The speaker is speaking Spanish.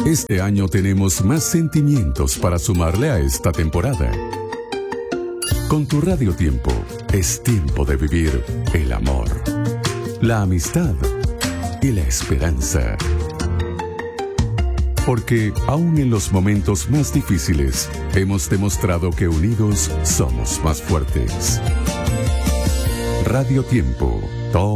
Este año tenemos más sentimientos para sumarle a esta temporada. Con tu Radio Tiempo, es tiempo de vivir el amor, la amistad y la esperanza. Porque aún en los momentos más difíciles, hemos demostrado que unidos somos más fuertes. Radio Tiempo.